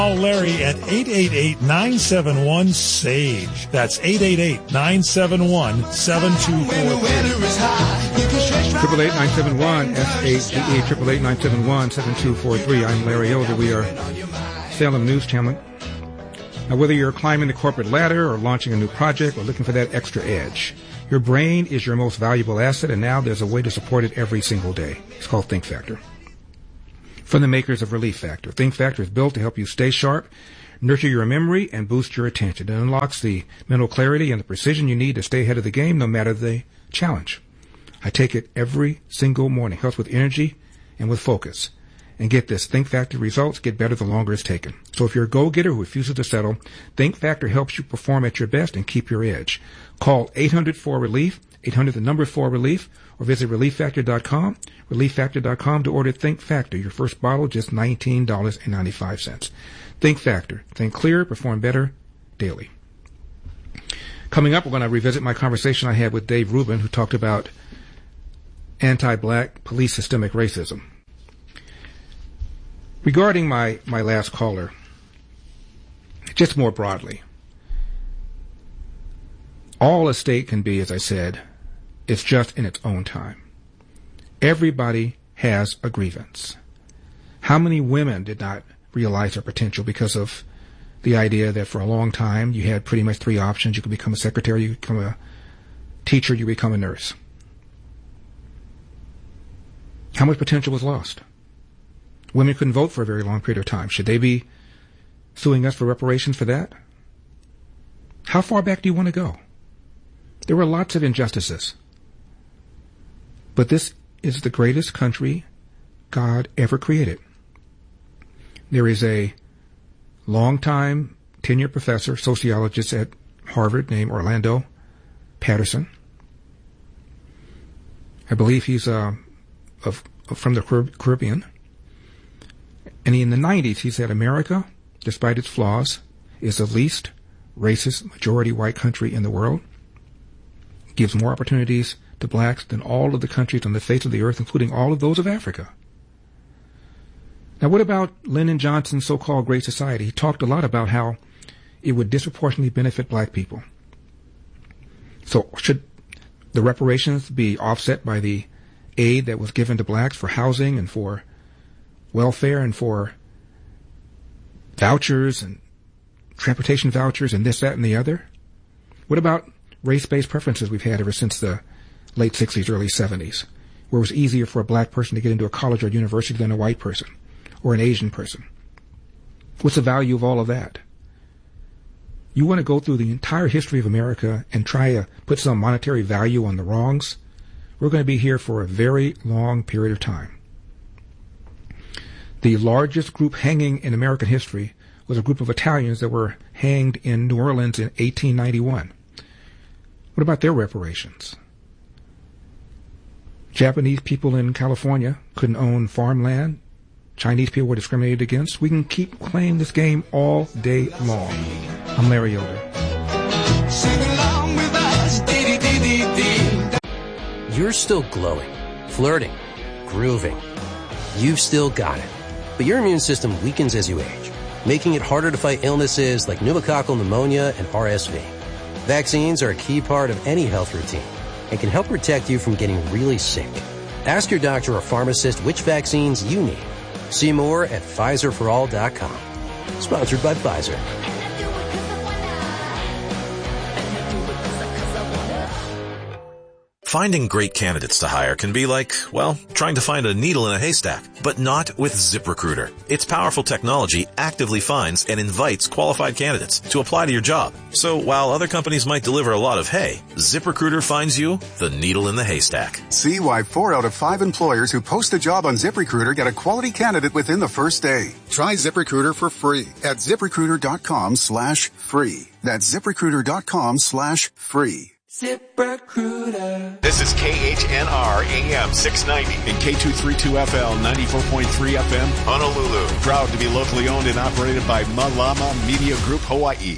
Call Larry at 888-971-SAGE. That's 888-971-7243. 888-971-SAGE, 888-971-7243. I'm Larry Elder. We are Salem News Channel. Now, whether you're climbing the corporate ladder or launching a new project or looking for that extra edge, your brain is your most valuable asset, and now there's a way to support it every single day. It's called Think Factor. From the makers of Relief Factor. Think Factor is built to help you stay sharp, nurture your memory, and boost your attention. It unlocks the mental clarity and the precision you need to stay ahead of the game no matter the challenge. I take it every single morning. Helps with energy and with focus. And get this, Think Factor results get better the longer it's taken. So if you're a go-getter who refuses to settle, Think Factor helps you perform at your best and keep your edge. Call 800-4RELIEF, 800-4RELIEF, or visit ReliefFactor.com, ReliefFactor.com to order Think Factor. Your first bottle, just $19.95. Think Factor. Think clear, perform better daily. Coming up, we're going to revisit my conversation I had with Dave Rubin, who talked about anti-black police systemic racism. Regarding my last caller, just more broadly, all a state can be, as I said, is just in its own time. Everybody has a grievance. How many women did not realize their potential because of the idea that for a long time you had pretty much three options? You could become a secretary, you could become a teacher, you become a nurse. How much potential was lost? Women couldn't vote for a very long period of time. Should they be suing us for reparations for that? How far back do you want to go? There were lots of injustices. But this is the greatest country God ever created. There is a longtime tenured professor, sociologist at Harvard named Orlando Patterson. I believe he's from the Caribbean. And in the 90s, he said America, despite its flaws, is the least racist majority white country in the world. It gives more opportunities to blacks than all of the countries on the face of the earth, including all of those of Africa. Now, what about Lyndon Johnson's so-called Great Society? He talked a lot about how it would disproportionately benefit black people. So should the reparations be offset by the aid that was given to blacks for housing and for welfare and for vouchers and transportation vouchers and this, that, and the other? What about race-based preferences we've had ever since the late 60s, early 70s, where it was easier for a black person to get into a college or university than a white person or an Asian person? What's the value of all of that? You want to go through the entire history of America and try to put some monetary value on the wrongs? We're going to be here for a very long period of time. The largest group hanging in American history was a group of Italians that were hanged in New Orleans in 1891. What about their reparations? Japanese people in California couldn't own farmland. Chinese people were discriminated against. We can keep playing this game all day long. I'm Larry Elder. You're still glowing, flirting, grooving. You've still got it. But your immune system weakens as you age, making it harder to fight illnesses like pneumococcal pneumonia and RSV. Vaccines are a key part of any health routine and can help protect you from getting really sick. Ask your doctor or pharmacist which vaccines you need. See more at PfizerForAll.com. Sponsored by Pfizer. Finding great candidates to hire can be like, well, trying to find a needle in a haystack, but not with ZipRecruiter. Its powerful technology actively finds and invites qualified candidates to apply to your job. So while other companies might deliver a lot of hay, ZipRecruiter finds you the needle in the haystack. See why 4 out of 5 employers who post a job on ZipRecruiter get a quality candidate within the first day. Try ZipRecruiter for free at ZipRecruiter.com/free. That's ZipRecruiter.com/free. ZipRecruiter. This is KHNR AM 690 and K232FL 94.3 FM Honolulu. Proud to be locally owned and operated by Malama Media Group Hawaii.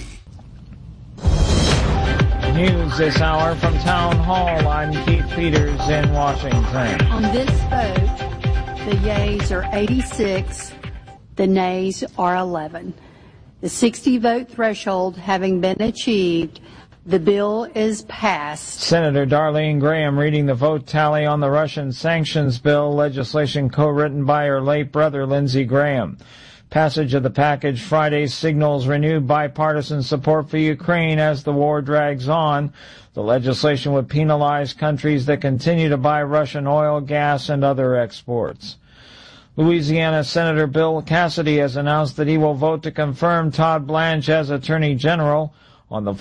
News this hour from Town Hall. I'm Keith Peters in Washington. On this vote, the yeas are 86, the nays are 11. The 60-vote threshold having been achieved, the bill is passed. Senator Darlene Graham reading the vote tally on the Russian sanctions bill, legislation co-written by her late brother Lindsey Graham. Passage of the package Friday signals renewed bipartisan support for Ukraine as the war drags on. The legislation would penalize countries that continue to buy Russian oil, gas, and other exports. Louisiana Senator Bill Cassidy has announced that he will vote to confirm Todd Blanche as Attorney General. On the